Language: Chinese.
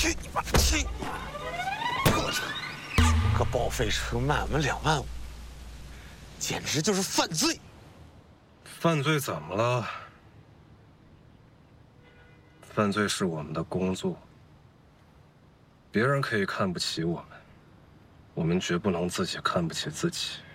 去你妈！去！个报废车卖我们2.5万，简直就是犯罪！ 犯罪怎么了？犯罪是我们的工作。别人可以看不起我们，我们绝不能自己看不起自己。